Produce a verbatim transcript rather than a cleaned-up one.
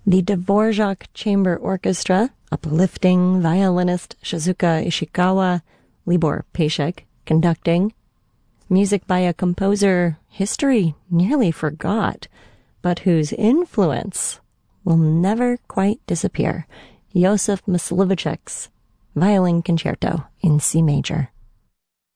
The Dvorak Chamber Orchestra, uplifting violinist Shizuka Ishikawa, Libor Pashek conducting. Music by a composer history nearly forgot, but whose influence will never quite disappear. Joseph Mysliveček's Violin Concerto in C major.